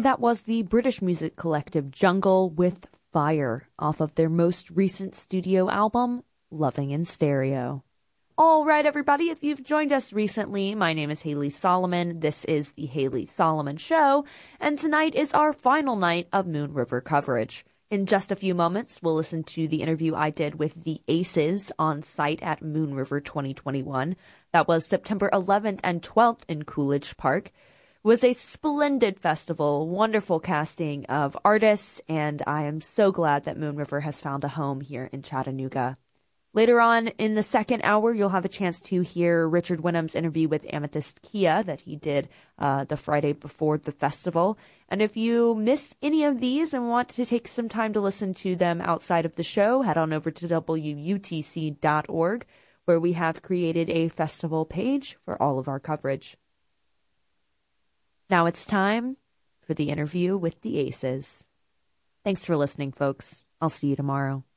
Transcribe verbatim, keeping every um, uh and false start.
That was the British music collective Jungle with Fire off of their most recent studio album, Loving in Stereo. All right, everybody, if you've joined us recently, my name is Haley Solomon. This is the Haley Solomon Show, and tonight is our final night of Moon River coverage. In just a few moments, we'll listen to the interview I did with the Aces on site at Moon River twenty twenty-one. That was September eleventh and twelfth in Coolidge Park. It was a splendid festival, wonderful casting of artists, and I am so glad that Moon River has found a home here in Chattanooga. Later on in the second hour, you'll have a chance to hear Richard Winham's interview with Amethyst Kia that he did uh, the Friday before the festival. And if you missed any of these and want to take some time to listen to them outside of the show, head on over to W U T C dot org, where we have created a festival page for all of our coverage. Now it's time for the interview with the Aces. Thanks for listening, folks. I'll see you tomorrow.